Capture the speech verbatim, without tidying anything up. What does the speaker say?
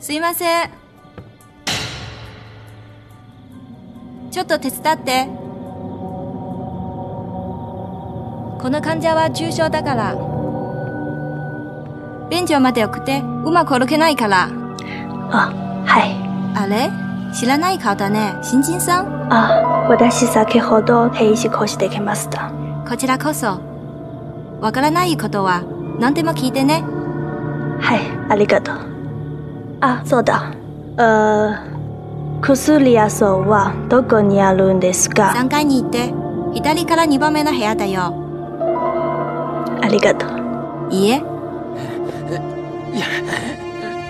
すいません。ちょっと手伝って。この患者は重症だから。便所まで送って、うまく歩けないから。 あ、はい。 あれ？知らない顔だね。新人さん？ あ、私先ほど定時越してきました。 こちらこそ。わからないことは何でも聞いてね。 はい、ありがとう。あ、そうだ。呃、薬屋さんはどこにあるんですか？ さんがいに行って、左からにばんめの部屋だよ。 ありがとう。 いいえ。 いや